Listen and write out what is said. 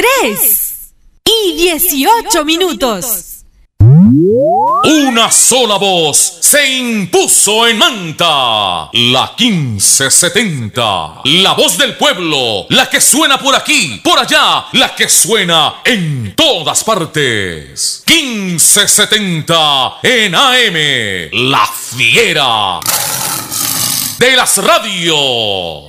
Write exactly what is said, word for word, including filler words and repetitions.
tres y dieciocho minutos. Una sola voz se impuso en Manta, la quince setenta, la voz del pueblo, la que suena por aquí, por allá, la que suena en todas partes. quince setenta en A M, la fiera de las radios.